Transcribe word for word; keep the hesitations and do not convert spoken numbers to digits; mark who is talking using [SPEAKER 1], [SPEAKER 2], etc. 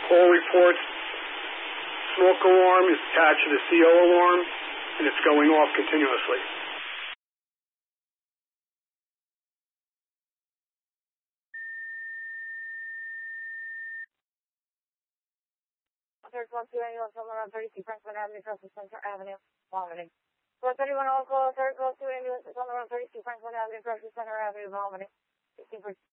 [SPEAKER 1] All reports, smoke alarm is attached to the C O alarm, and it's going off continuously.
[SPEAKER 2] Third one two ambulance on around thirty-two Franklin Avenue, across the Center Avenue, vomiting. four thirty-one all call, third call two ambulance on around thirty-two Franklin Avenue, across the Center Avenue, vomiting.